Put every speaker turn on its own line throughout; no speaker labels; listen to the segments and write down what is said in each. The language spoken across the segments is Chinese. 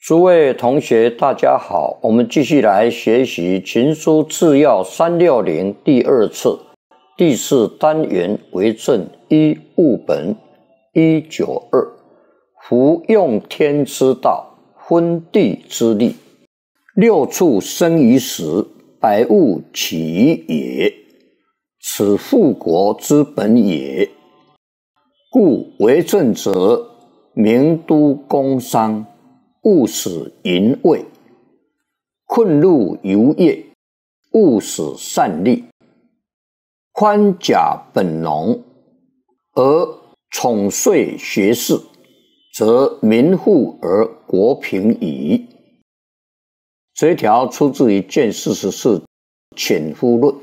诸位同学，大家好，我们继续来学习《群书治要360》第二次第四单元为正一物本192，夫用天之道，分地之利，六畜生于时，百物起于野，此富国之本也。故为政者，明都工商，务使淫秽，困入游业，务使善利，宽甲本农，而宠税学士，则民富而国平矣。这一条出自于卷44潜夫论。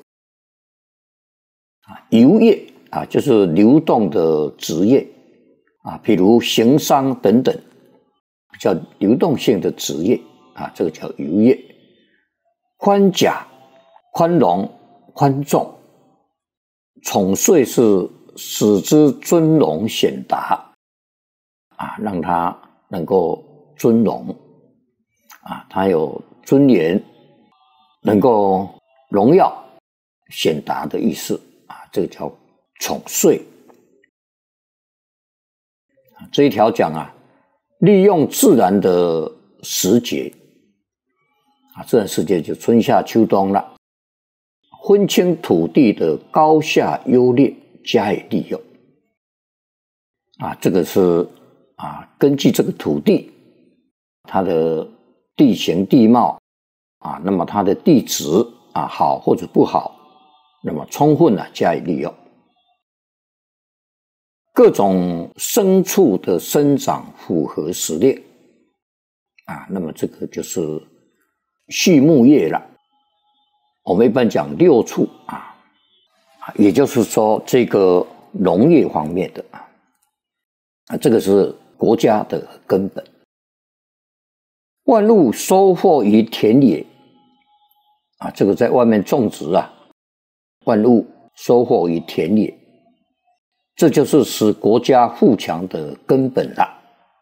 游业就是流动的职业譬如行商等等，叫流动性的职业这个叫游业。宽甲，宽容宽重，宠税是使之尊荣显达让他能够尊荣他有尊严，能够荣耀显达的意思这个叫宠税。这一条讲利用自然的时节自然时节就春夏秋冬了，分清土地的高下优劣，加以利用这个是根据这个土地它的地形地貌那么它的地质好或者不好，那么充分加以利用。各种牲畜的生长符合时令那么这个就是畜牧业了。我们一般讲六畜也就是说这个农业方面的这个是国家的根本。万物收获于田野这个在外面种植万物收获于田野，这就是使国家富强的根本了。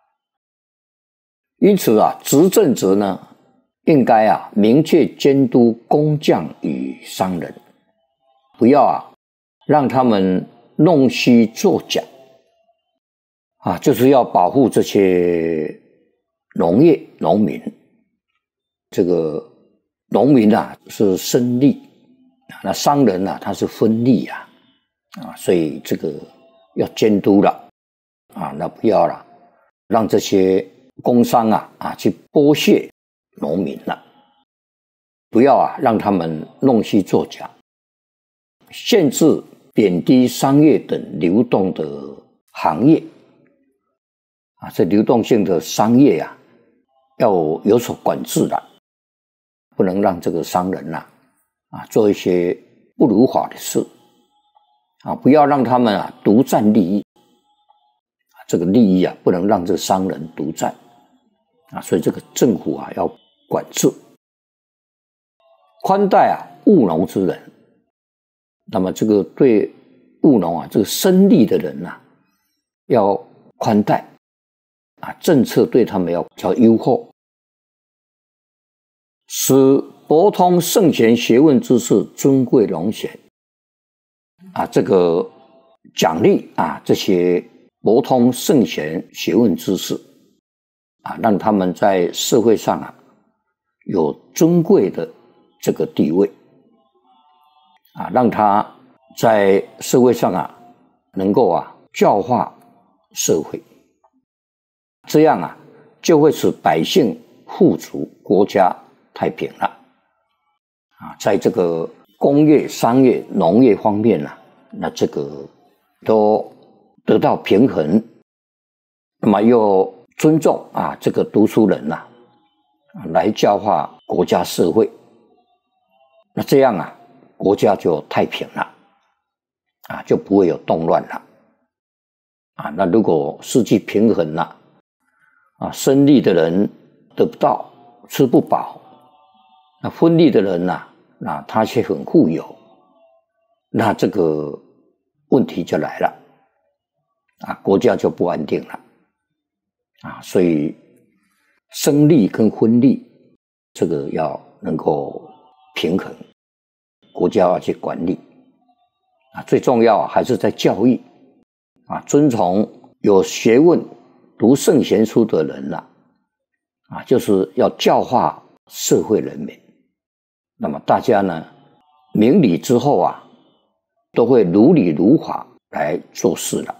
因此执政者呢，应该明确监督工匠与商人，不要让他们弄虚作假就是要保护这些农民。这个农民是生利那商人他是分利所以这个要监督了那不要了让这些工商去剥削农民了，不要让他们弄虚作假，限制贬低商业等流动的行业这流动性的商业要有所管制了，不能让这个商人做一些不如法的事不要让他们独占利益这个利益不能让这个商人独占所以这个政府要管制。宽待务农之人，那么这个对务农这个生利的人要宽待政策对他们要较优厚，使博通圣贤学问之士尊贵荣显这个奖励这些博通圣贤学问之士让他们在社会上有尊贵的这个地位让他在社会上能够教化社会，这样就会使百姓富足，国家太平了在这个工业、商业、农业方面那这个都得到平衡，那么又尊重这个读书人来教化国家社会，那这样国家就太平了就不会有动乱了那如果失去平衡了生利的人得不到，吃不饱，那分利的人那他却很富有，那这个问题就来了国家就不安定了所以生利跟婚利，这个要能够平衡，国家要去管理啊。最重要还是在教育啊，遵从有学问、读圣贤书的人啊，就是要教化社会人民。那么大家呢，明理之后啊，都会如理如法来做事了。